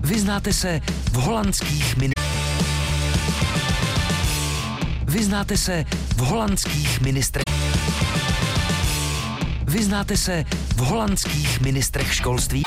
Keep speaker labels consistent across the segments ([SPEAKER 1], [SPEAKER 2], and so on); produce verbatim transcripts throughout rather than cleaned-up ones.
[SPEAKER 1] Vyznáte se v holandských min... Vyznáte se v holandských ministrech... Vyznáte se v holandských ministrech školství?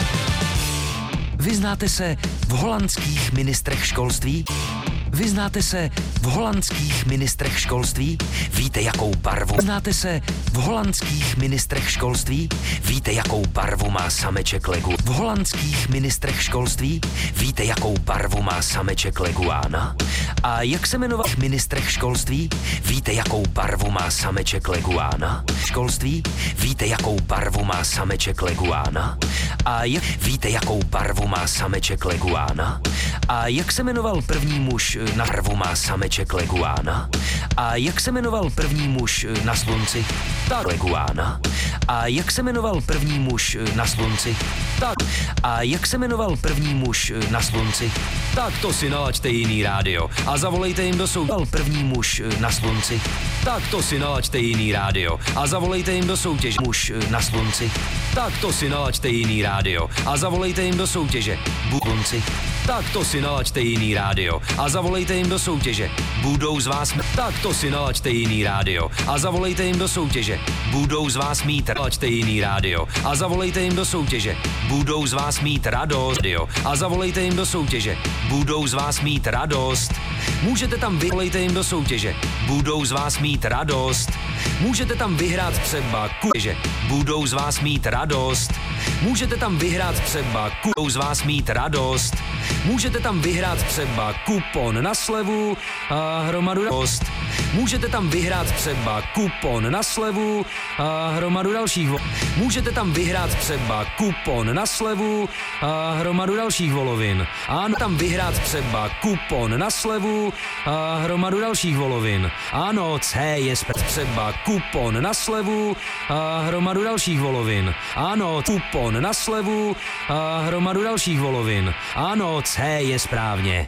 [SPEAKER 1] Vyznáte se v holandských ministrech školství? Vyznáte se v holandských ministrech školství? Víte, jakou barvu? Vyznáte se v holandských ministrech školství? Víte, jakou barvu má sameček legu? V holandských ministrech školství? Víte, jakou barvu má sameček leguána? A jak se jmenovat v ministrech školství? Víte, jakou barvu má sameček leguána? Školství? Víte, jakou barvu má sameček leguána? A jak víte, jakou barvu má sameček leguána? A jak se jmenoval první muž na barvu má sameček leguána? A jak se jmenoval první muž na slunci? Tak leguána. A jak se jmenoval první muž na slunci? Tak. A jak se jmenoval první muž na slunci? Tak to si nalaďte jiný rádio a zavolejte jim do soutěže. První muž na slunci? Tak to si nalaďte jiný rádio a zavolejte jim do soutěže. Muž na slunci? Tak to si nalaďte jiný rádio a zavolejte jim do soutěže. Slunci? Tak to si nalaďte jiný rádio a zavolejte jim do soutěže. Budou z vás mít. Tak to si nalaďte jiný rádio a zavolejte jim do soutěže. Budou z vás mít. Nalaďte jiný rádio a zavolejte jim do soutěže. Budou z vás mít radost. A zavolejte jim do soutěže. Budou z vás mít radost. Můžete tam vyvolejte jim do soutěže. Budou z vás mít radost. Můžete tam vyhrát třeba kuže. Budou z vás mít radost. Můžete tam vyhrát třeba budou z vás mít radost. Můžete tam vyhrát třeba kupon na slevu a hromadu radost. Můžete tam vyhrát třeba kupon na slevu a hromadu dalších vol. Můžete tam vyhrát třeba kupon na slevu a hromadu dalších volovin. Ano, tam vyhrát třeba kupon na slevu a hromadu dalších volovin. Ano, C je třeba kupon na slevu a hromadu dalších volovin. Ano, kupon na slevu a hromadu dalších volovin. Ano, C je správně.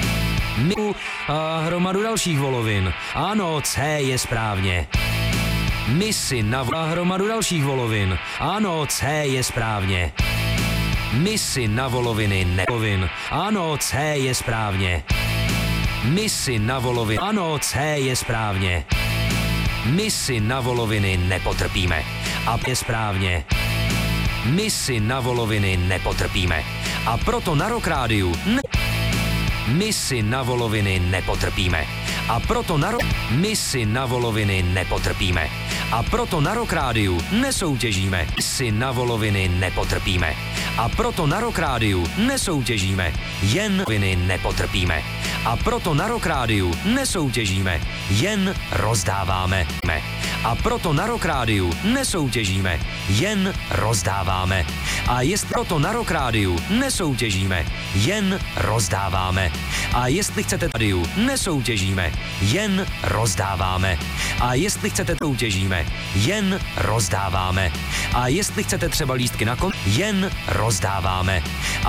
[SPEAKER 1] My a hromadu dalších volovin. Ano, C je správně. My si na a hromadu dalších volovin. Ano, C je správně. My si na voloviny nevolovin. Ano, C je správně. My si na voloviny. Ano, C je správně. My si na voloviny nepotrpíme. A je správně. My si na voloviny nepotrpíme. A proto na Rock Rádiu ne... My si na voloviny nepotrpíme. A proto na ro... My si na voloviny nepotrpíme. A proto na Rock Rádiu nesoutěžíme. My si na voloviny nepotrpíme. A proto na Rock Rádiu nesoutěžíme. Jen viny nepotrpíme. A proto na Rock Rádiu nesoutěžíme. Jen rozdáváme. A proto na Rock Rádiu nesoutěžíme. Jen rozdáváme. A jestli proto na Rock Rádiu nesoutěžíme. Jen rozdáváme. A jestli chcete rádiu nesoutěžíme. Jen rozdáváme. A jestli chcete soutěžíme. Jen rozdáváme. A jestli chcete třeba lístky na kon, jen rozdáváme.